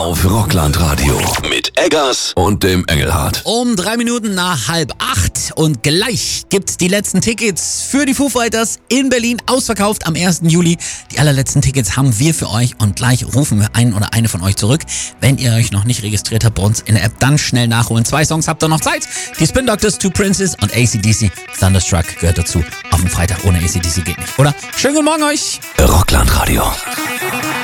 auf Rockland Radio mit Eggers und dem Engelhardt. Um 3 Minuten nach 7:30 und gleich gibt's die letzten Tickets für die Foo Fighters in Berlin, ausverkauft am 1. Juli. Die allerletzten Tickets haben wir für euch und gleich rufen wir einen oder eine von euch zurück. Wenn ihr euch noch nicht registriert habt bei uns in der App, dann schnell nachholen. 2 Songs habt ihr noch Zeit. Die Spin Doctors, Two Princes und AC/DC. Thunderstruck gehört dazu. Auf dem Freitag ohne AC/DC geht nicht, oder? Schönen guten Morgen euch. Rockland Radio.